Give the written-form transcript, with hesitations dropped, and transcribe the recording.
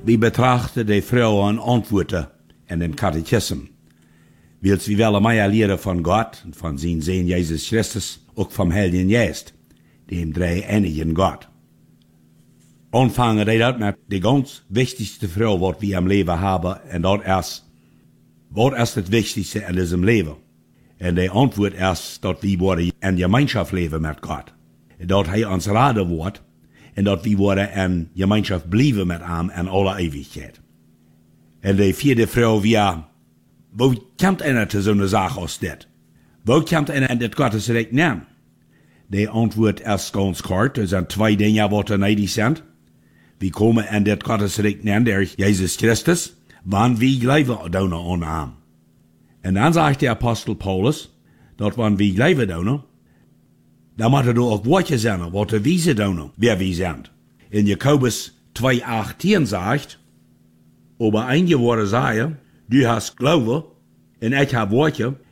Wir betrachten die Frauen Antworten in dem Katechismus. Wils wir wollen mehr lernen von Gott und von seinem Sohn Jesus Christus, auch vom Heiligen Geist, dem dreieinigen Gott. Anfangen wir dat mit die ganz wichtigste Frage, was wir im Leben haben, und das ist Wichtigste in diesem Leben. Und die Antwort ist, dass wir in Gemeinschaft leben mit Gott. Dass er uns raden wird, und dass wir in Gemeinschaft bleiben mit ihm in aller Ewigkeit. Und die vierte Frage wäre, wo kommt einer zu so einer Sache aus das? Wo kommt einer in das Gottesreich nehmen? Die Antwort ist ganz kort, es sind zwei Dinge, die nötig sind. Wir kommen in das Gottesreich nehmen, der Jesus Christus, wann wir glauben an ihm. Und dann sagt der Apostel Paulus, dass wenn wir glauben an dann müssen wir auch Worte sein, was wir wissen, wer wir sind. In Jakobus 2,18 sagt, aber einige Worte sagen, du hast Glaube, und ich habe Worte,